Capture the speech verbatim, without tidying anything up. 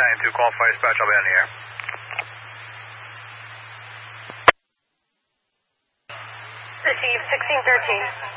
nine two, call fire dispatch, I'll be on the air. Receive sixteen thirteen.